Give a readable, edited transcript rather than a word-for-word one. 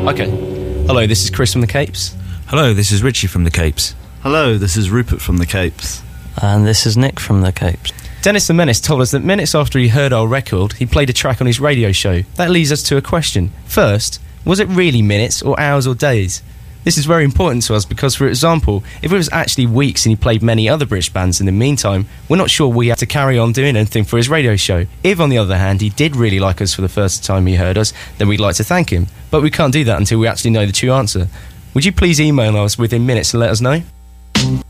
Okay. Hello, this is Chris from the Capes. Hello, this is Richie from the Capes. Hello, this is Rupert from the Capes. And this is Nick from the Capes. Dennis the Menace told us that minutes after he heard our record, he played a track on his radio show. That leads us to a question. First, was it really minutes or hours or days? This is very important to us because, for example, if it was actually weeks and he played many other British bands in the meantime, we're not sure we had to carry on doing anything for his radio show. If, on the other hand, he did really like us for the first time he heard us, then we'd like to thank him. But we can't do that until we actually know the true answer. Would you please email us within minutes and let us know?